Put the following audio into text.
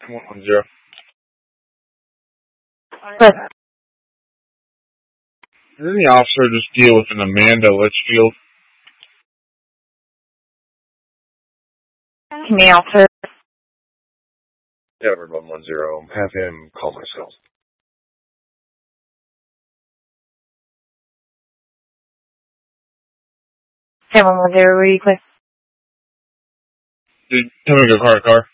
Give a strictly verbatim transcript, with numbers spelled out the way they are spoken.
one one zero. But Didn't the officer just deal with an Amanda Litchfield? can the officer Yeah, one one zero. Have him call myself. seven one zero real quick? Dude, tell me to go car to car.